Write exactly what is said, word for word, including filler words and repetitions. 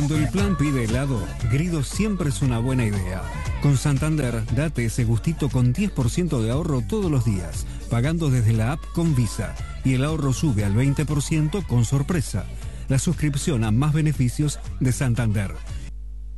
Cuando el plan pide helado, Grido siempre es una buena idea. Con Santander, date ese gustito con diez por ciento de ahorro todos los días, pagando desde la app con Visa. Y el ahorro sube al veinte por ciento con sorpresa. La suscripción a más beneficios de Santander.